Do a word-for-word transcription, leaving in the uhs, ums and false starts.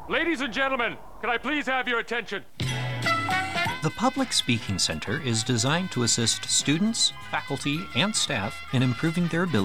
Ladies and gentlemen, can I please have your attention? The Public Speaking Center is designed to assist students, faculty, and staff in improving their ability